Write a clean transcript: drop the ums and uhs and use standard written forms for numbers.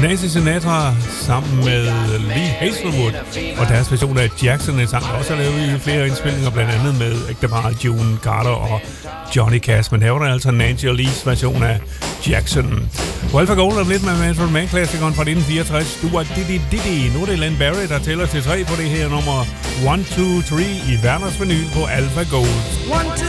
Nancy Sinatra sammen med Lee Hazelwood og deres version af Jackson, en sang, der også er lavet i flere indspilninger, blandt andet med ægteparret June Carter og Johnny Cash. Men her var der altså Nancy og Lees version af Jackson. På Alpha Gold er lidt med Manfred Mann-klassikeren fra 1964. Du er Didi. Nu er det Len Barry, der tæller til 3 på det her nummer 1, 2, 3 i Werners vinyl på Alpha Gold. 1, 2, 3.